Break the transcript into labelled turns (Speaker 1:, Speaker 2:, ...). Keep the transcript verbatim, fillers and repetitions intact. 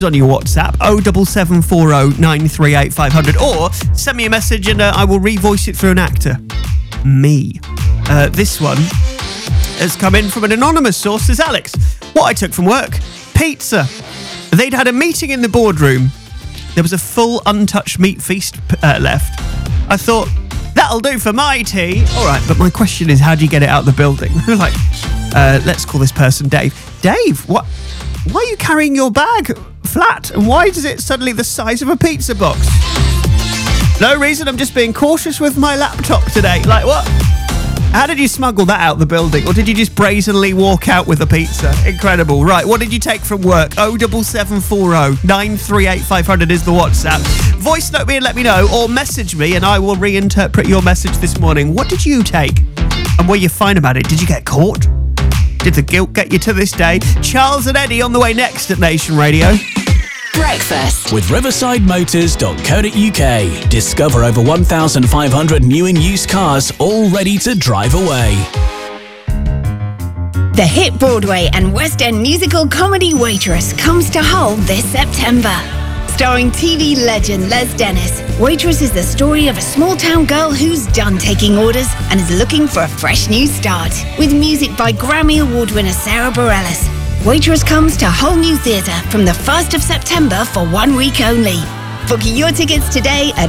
Speaker 1: on your WhatsApp, oh seven seven four oh nine three eight five hundred, or send me a message and uh, I will revoice it through an actor. Me. Uh, this one has come in from an anonymous source. Says, Alex, what I took from work, pizza. They'd had a meeting in the boardroom. There was a full untouched meat feast uh, left. I thought, that'll do for my tea. All right, but my question is, how do you get it out of the building? like, uh, let's call this person Dave. Dave, what? Why are you carrying your bag flat? And why is it suddenly the size of a pizza box? No reason, I'm just being cautious with my laptop today. Like, what? How did you smuggle that out the building? Or did you just brazenly walk out with a pizza? Incredible. Right, what did you take from work? oh seven seven four oh nine three eight five hundred is the WhatsApp. Voice note me and let me know, or message me and I will reinterpret your message this morning. What did you take? And were you fine about it? Did you get caught? Did the guilt get you to this day? Charles and Eddie on the way next at Nation Radio.
Speaker 2: Breakfast with riverside motors dot co dot uk. Discover over one thousand five hundred new and used cars all ready to drive away.
Speaker 3: The hit Broadway and West End musical comedy Waitress comes to Hull this September. Starring T V legend Les Dennis, Waitress is the story of a small-town girl who's done taking orders and is looking for a fresh new start. With music by Grammy Award winner Sarah Bareilles, Waitress comes to Hull New Theatre from the first of September for one week only. Book your tickets today at